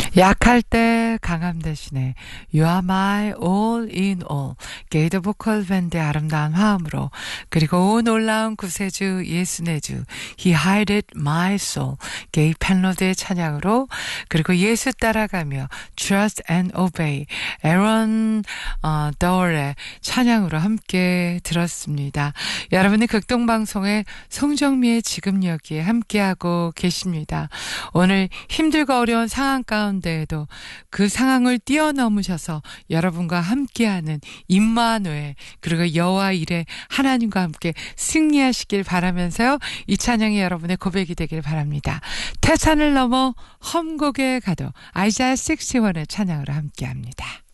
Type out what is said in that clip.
약할 때 강함 대신에 You are my all in all. 게이더 보컬 밴드의 아름다운 화음으로, 그리고 오 놀라운 구세주 예수내주 He hided my soul. 게이 펜로드의 찬양으로, 그리고 예수 따라가며 Trust and Obey 에런 더월의 찬양으로 함께 들었습니다. 여러분의 극동방송에 송정미의 지금 여기에 함께하고 계십니다. 오늘 힘들고 어려운 상황 가운데에도 그 상황을 뛰어넘으셔서 여러분과 함께하는 임마누엘, 그리고 여호와 이레 하나님과 함께 승리하시길 바라면서요, 이 찬양이 여러분의 고백이 되길 바랍니다. 태산을 넘어 험곡에 가도 아이자야 61의 찬양으로 함께합니다.